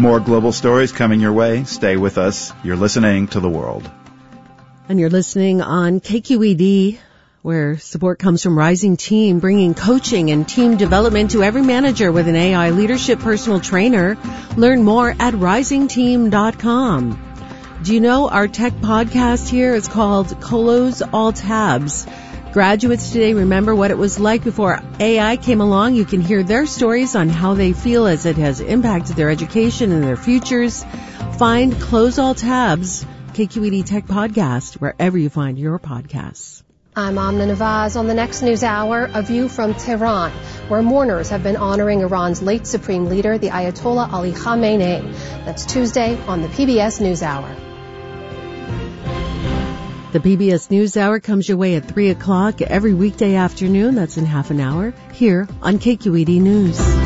More global stories coming your way. Stay with us. You're listening to The World. And you're listening on KQED, where support comes from Rising Team, bringing coaching and team development to every manager with an AI leadership personal trainer. Learn more at risingteam.com. Do you know our tech podcast here is called Close All Tabs? Graduates today remember what it was like before AI came along. You can hear their stories on how they feel as it has impacted their education and their futures. Find Close All Tabs, KQED Tech Podcast, wherever you find your podcasts. I'm Amna Nawaz. On the next news hour, a view from Tehran, where mourners have been honoring Iran's late supreme leader, the Ayatollah Ali Khamenei. That's Tuesday on the PBS NewsHour. The PBS NewsHour comes your way at 3 o'clock every weekday afternoon. That's in half an hour here on KQED News.